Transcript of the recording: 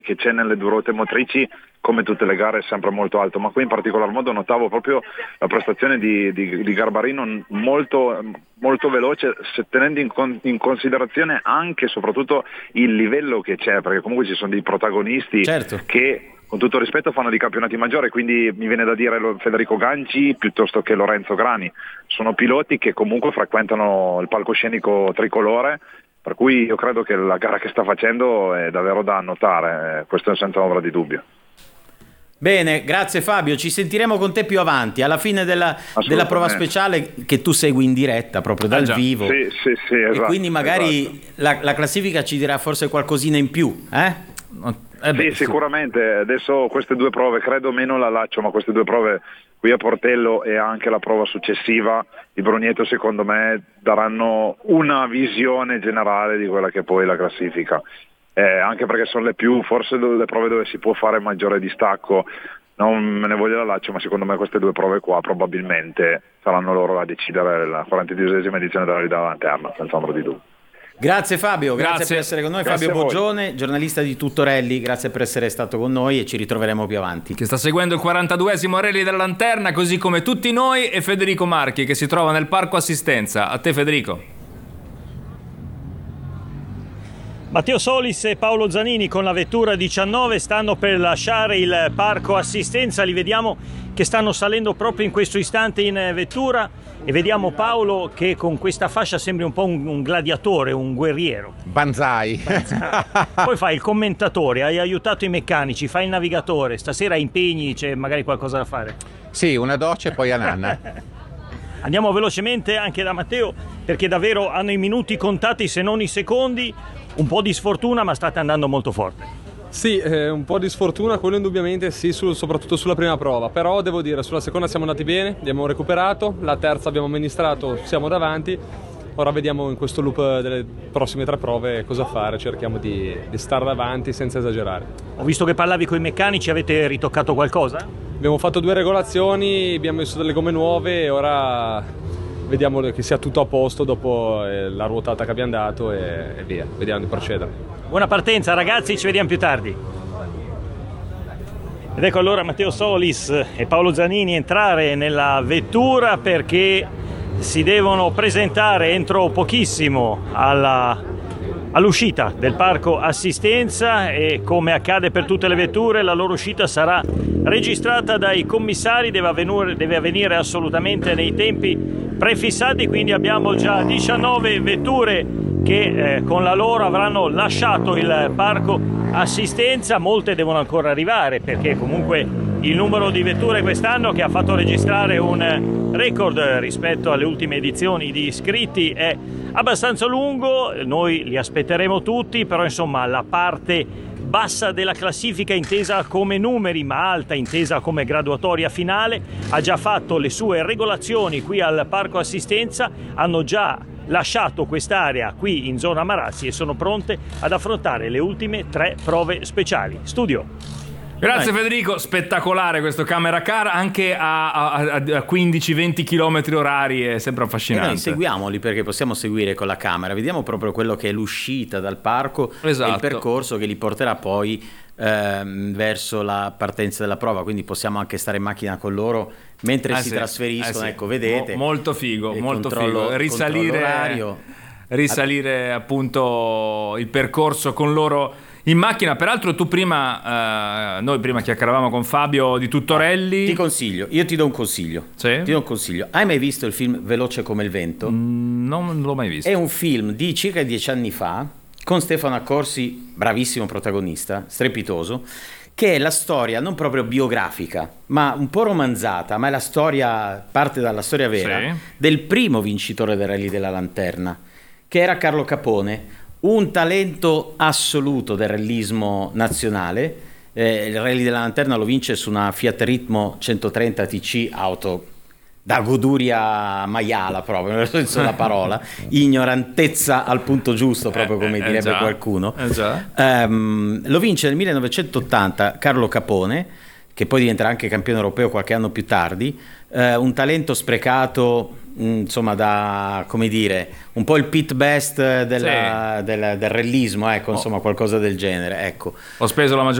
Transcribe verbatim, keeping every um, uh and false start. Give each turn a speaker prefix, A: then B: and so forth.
A: che c'è nelle due ruote motrici, come tutte le gare, è sempre molto alto, ma qui in particolar modo notavo proprio la prestazione di, di, di Garbarino molto, molto veloce, se tenendo in, con, in considerazione anche e soprattutto il livello che c'è, perché comunque ci sono dei protagonisti
B: certo.
A: che con tutto il rispetto fanno dei campionati maggiori, quindi mi viene da dire Federico Ganci piuttosto che Lorenzo Grani, sono piloti che comunque frequentano il palcoscenico tricolore, per cui io credo che la gara che sta facendo è davvero da annotare, questo è senza ombra di dubbio.
B: Bene, grazie Fabio, ci sentiremo con te più avanti, alla fine della, della prova speciale che tu segui in diretta, proprio dal
A: ah,
B: vivo.
A: Sì, sì, sì, esatto,
B: e quindi magari
A: esatto.
B: la, la classifica ci dirà forse qualcosina in più, eh?
A: Eh beh, sì, sicuramente. Adesso queste due prove, credo meno la Laccio, ma queste due prove qui a Portello e anche la prova successiva di Brogneto, secondo me daranno una visione generale di quella che è poi la classifica. Eh, anche perché sono le più, forse le prove dove si può fare maggiore distacco, non me ne voglio la Laccio, ma secondo me queste due prove qua probabilmente saranno loro a decidere la quarantadue edizione della Rally della Lanterna, senza ombra di dubbio.
B: Grazie Fabio, grazie, grazie per essere con noi.
A: Grazie
B: Fabio Boggione, giornalista di Tutto Rally, grazie per essere stato con noi e ci ritroveremo più avanti.
C: Che sta seguendo il quarantaduesimo Rally della Lanterna, così come tutti noi, e Federico Marchi che si trova nel parco assistenza. A te Federico.
D: Matteo Solis e Paolo Zanini con la vettura diciannove stanno per lasciare il parco assistenza, li vediamo che stanno salendo proprio in questo istante in vettura e vediamo Paolo che con questa fascia sembri un po' un, un gladiatore, un guerriero.
E: Banzai.
D: Banzai. Poi fai il commentatore, hai aiutato i meccanici, fai il navigatore, stasera impegni, c'è magari qualcosa da fare?
E: Sì, una doccia e poi a nanna.
D: Andiamo velocemente anche da Matteo perché davvero hanno i minuti contati se non i secondi. Un po' di sfortuna, ma state andando molto forte.
F: Sì, eh, un po' di sfortuna, quello indubbiamente sì, sul, soprattutto sulla prima prova, però devo dire, sulla seconda siamo andati bene, abbiamo recuperato, la terza abbiamo amministrato, siamo davanti, ora vediamo in questo loop delle prossime tre prove cosa fare, cerchiamo di, di stare davanti senza esagerare.
D: Ho visto che parlavi con i meccanici, avete ritoccato qualcosa?
F: Abbiamo fatto due regolazioni, abbiamo messo delle gomme nuove e ora vediamo che sia tutto a posto dopo la ruotata che abbiamo dato e, e via, vediamo di procedere.
D: Buona partenza ragazzi, ci vediamo più tardi. Ed ecco allora Matteo Solis e Paolo Zanini entrare nella vettura perché si devono presentare entro pochissimo alla, all'uscita del parco assistenza e come accade per tutte le vetture la loro uscita sarà registrata dai commissari, deve avvenire, deve avvenire assolutamente nei tempi prefissati, quindi abbiamo già diciannove vetture che eh, con la loro avranno lasciato il parco assistenza, molte devono ancora arrivare perché comunque il numero di vetture quest'anno che ha fatto registrare un record rispetto alle ultime edizioni di iscritti è abbastanza lungo, noi li aspetteremo tutti, però insomma la parte bassa della classifica intesa come numeri ma alta intesa come graduatoria finale ha già fatto le sue regolazioni qui al parco assistenza, hanno già lasciato quest'area qui in zona Marazzi e sono pronte ad affrontare le ultime tre prove speciali. Studio.
C: Grazie Federico, spettacolare questo camera car anche a, a, a quindici venti chilometri orari, è sempre affascinante.
B: E noi seguiamoli perché possiamo seguire con la camera, vediamo proprio quello che è l'uscita dal parco,
C: esatto,
B: e il percorso che li porterà poi ehm, verso la partenza della prova, quindi possiamo anche stare in macchina con loro mentre
C: eh
B: si
C: sì,
B: trasferiscono,
C: eh sì.
B: ecco vedete.
C: Mo- molto figo, molto
B: controllo,
C: figo, risalire, risalire appunto il percorso con loro in macchina. Peraltro tu prima, eh, noi prima chiacchieravamo con Fabio di Tuttorelli.
B: Ti consiglio, io ti do un consiglio.
C: Sì?
B: Ti do un consiglio. Hai mai visto il film Veloce come il vento?
C: Mm, non l'ho mai visto.
B: È un film di circa dieci anni fa con Stefano Accorsi, bravissimo protagonista, strepitoso, che è la storia non proprio biografica, ma un po' romanzata, ma è la storia, parte dalla storia vera, sì, del primo vincitore del Rally della Lanterna, che era Carlo Capone, un talento assoluto del rallismo nazionale. Eh, il Rally della Lanterna lo vince su una Fiat Ritmo centotrenta T C, auto da goduria maiala proprio, nel senso della parola, ignorantezza al punto giusto, proprio come
C: eh, eh,
B: direbbe
C: già,
B: qualcuno.
C: eh, già.
B: Um, lo vince nel millenovecentottanta Carlo Capone, che poi diventerà anche campione europeo qualche anno più tardi, eh, un talento sprecato, mh, insomma, da, come dire, un po' il Pete Best della,
C: Sì.
B: del, del rellismo, ecco, insomma, qualcosa del genere, ecco.
C: Ho speso la maggior